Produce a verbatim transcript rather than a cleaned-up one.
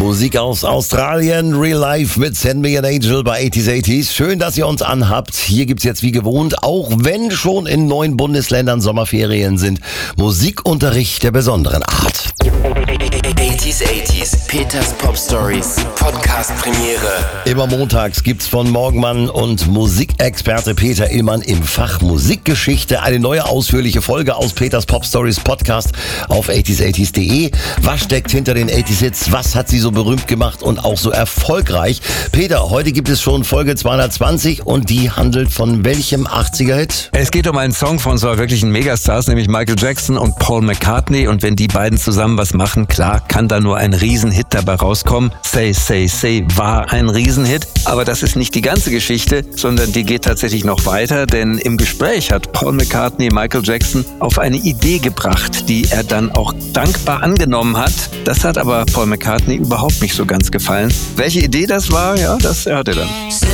Musik aus Australien, Real Life mit Send Me an Angel bei achtziger achtziger. Schön, dass ihr uns anhabt. Hier gibt's jetzt wie gewohnt, auch wenn schon in neun Bundesländern Sommerferien sind, Musikunterricht der besonderen Art. achtziger achtziger, Peters Pop Stories, Podcast Premiere. Immer montags gibt's von Morgenmann und Musikexperte Peter Illmann im Fach Musikgeschichte eine neue ausführliche Folge aus Peters Pop Stories Podcast auf achtziger achtziger punkt de. Was steckt hinter den achtziger Hits? Was hat sie so berühmt gemacht und auch so erfolgreich? Peter, heute gibt es schon Folge zweihundertzwanzig und die handelt von welchem achtziger-Hit? Es geht um einen Song von zwei wirklichen Megastars, nämlich Michael Jackson und Paul McCartney. Und wenn die beiden zusammen was machen, klar, kann da nur ein Riesenhit dabei rauskommen. Say, Say, Say war ein Riesenhit. Aber das ist nicht die ganze Geschichte, sondern die geht tatsächlich noch weiter. Denn im Gespräch hat Paul McCartney Michael Jackson auf eine Idee gebracht, die er dann auch dankbar angenommen hat. Das hat aber Paul McCartney überhaupt nicht so ganz gefallen. Welche Idee das war, ja, das hört ihr dann.